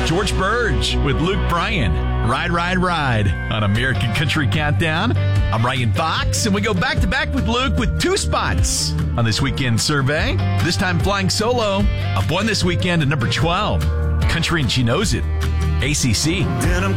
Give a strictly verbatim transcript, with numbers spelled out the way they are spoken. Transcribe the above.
George Burge with Luke Bryan. Ride, Ride, Ride on American Country Countdown. I'm Ryan Fox, and we go back-to-back with Luke with two spots on this weekend survey. This time flying solo. Up one this weekend at number twelve. Country and She Knows It. A C C. Denim